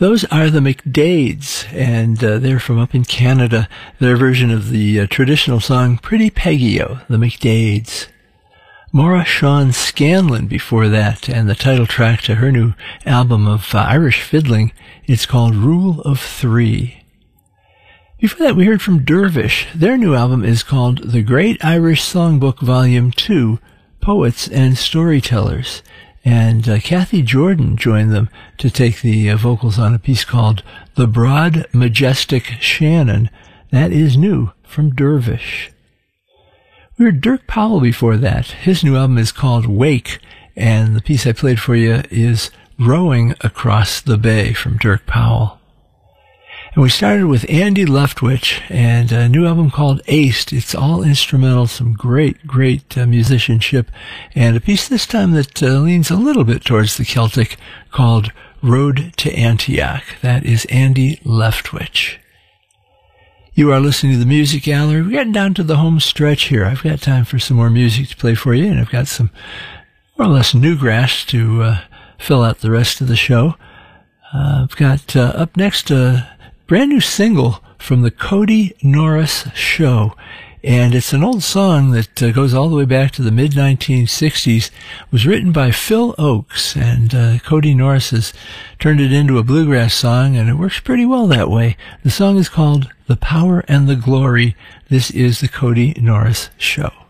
Those are the McDades, and they're from up in Canada. Their version of the traditional song, Pretty Peggy-O, the McDades. Maura Shawn Scanlon before that, and the title track to her new album of Irish fiddling. It's called Rule of Three. Before that, we heard from Dervish. Their new album is called The Great Irish Songbook Volume 2, Poets and Storytellers. And Kathy Jordan joined them to take the vocals on a piece called The Broad Majestic Shannon. That is new from Dervish. We heard Dirk Powell before that. His new album is called Wake, and the piece I played for you is Rowing Across the Bay from Dirk Powell. And we started with Andy Leftwich and a new album called Aced. It's all instrumental, some great musicianship, and a piece this time that leans a little bit towards the Celtic called Road to Antioch. That is Andy Leftwich. You are listening to the Music Gallery. We're getting down to the home stretch here. I've got time for some more music to play for you, and I've got some more or less newgrass to fill out the rest of the show. I've got up next brand new single from the Cody Norris Show, and it's an old song that goes all the way back to the mid-1960s. It was written by Phil Oakes, and Cody Norris has turned it into a bluegrass song, and it works pretty well that way. The song is called The Power and the Glory. This is the Cody Norris Show.